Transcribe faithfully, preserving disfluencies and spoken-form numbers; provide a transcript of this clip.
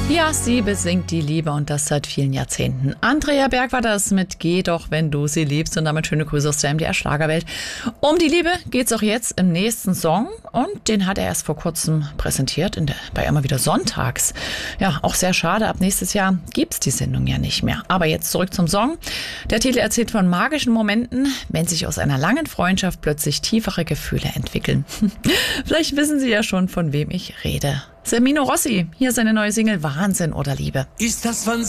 Ja, sie besingt die Liebe und das seit vielen Jahrzehnten. Andrea Berg war das mit Geh doch, wenn du sie liebst und damit schöne Grüße aus der M D R-Schlagerwelt. Um die Liebe geht's auch jetzt im nächsten Song und den hat er erst vor kurzem präsentiert in der, bei immer wieder sonntags. Ja, auch sehr schade, ab nächstes Jahr gibt's die Sendung ja nicht mehr. Aber jetzt zurück zum Song. Der Titel erzählt von magischen Momenten, wenn sich aus einer langen Freundschaft plötzlich tiefere Gefühle entwickeln. Vielleicht wissen Sie ja schon, von wem ich rede. Semino Rossi, hier seine neue Single Wahnsinn oder Liebe. Ist das, wann